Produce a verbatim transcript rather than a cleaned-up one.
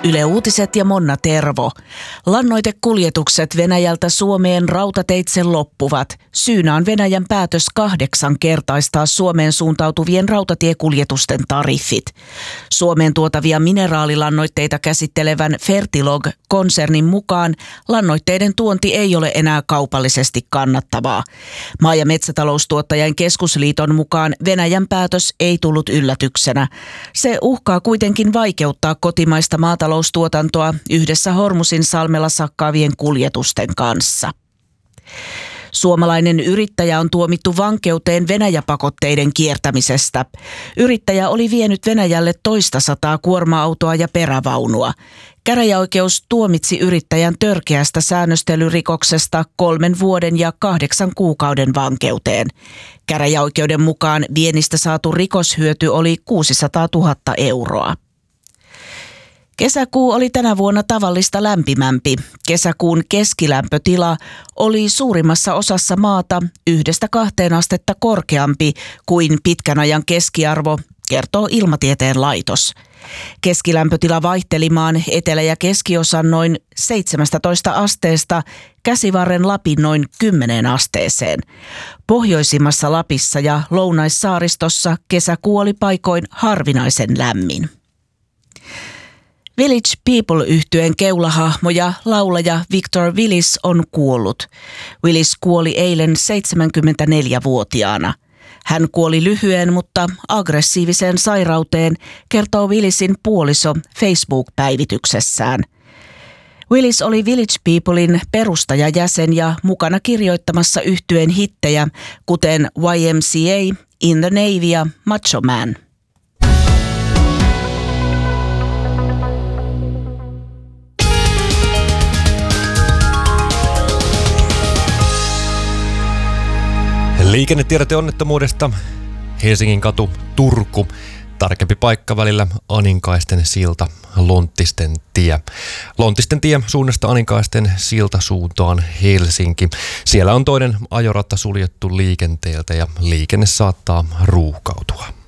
Yle Uutiset ja Monna Tervo. Lannoitekuljetukset Venäjältä Suomeen rautateitse loppuvat. Syynä on Venäjän päätös kahdeksan kertaistaa Suomeen suuntautuvien rautatiekuljetusten tariffit. Suomeen tuotavia mineraalilannoitteita käsittelevän Fertilog-konsernin mukaan lannoitteiden tuonti ei ole enää kaupallisesti kannattavaa. Maa- ja metsätaloustuottajien keskusliiton mukaan Venäjän päätös ei tullut yllätyksenä. Se uhkaa kuitenkin vaikeuttaa kotimaista maataloustuotantoa yhdessä Hormusin salmella sakkaavien kuljetusten kanssa. Suomalainen yrittäjä on tuomittu vankeuteen Venäjä-pakotteiden kiertämisestä. Yrittäjä oli vienyt Venäjälle toista sataa kuorma-autoa ja perävaunua. Käräjäoikeus tuomitsi yrittäjän törkeästä säännöstelyrikoksesta kolmen vuoden ja kahdeksan kuukauden vankeuteen. Käräjäoikeuden mukaan viennistä saatu rikoshyöty oli kuusisataatuhatta euroa. Kesäkuu oli tänä vuonna tavallista lämpimämpi. Kesäkuun keskilämpötila oli suurimmassa osassa maata yhdestä kahteen astetta korkeampi kuin pitkän ajan keskiarvo, kertoo Ilmatieteen laitos. Keskilämpötila vaihteli maan etelä- ja keskiosan noin seitsemästätoista asteesta Käsivarren Lapin noin kymmeneen asteeseen. Pohjoisimmassa Lapissa ja Lounaissaaristossa kesäkuu oli paikoin harvinaisen lämmin. Village People-yhtyeen keulahahmo ja laulaja Victor Willis on kuollut. Willis kuoli eilen seitsemänkymmentäneljävuotiaana. Hän kuoli lyhyen, mutta aggressiiviseen sairauteen, kertoo Willisin puoliso Facebook-päivityksessään. Willis oli Village Peoplein perustajajäsen ja mukana kirjoittamassa yhtyeen hittejä, kuten Y M C A, In the Navy ja Macho Man. Liikennetiedote onnettomuudesta. Helsingin katu, Turku. Tarkempi paikka välillä Aninkaisten silta, Lonttisten tie. Lonttisten tie suunnasta Aninkaisten silta suuntaan Helsinki. Siellä on toinen ajorata suljettu liikenteeltä ja liikenne saattaa ruuhkautua.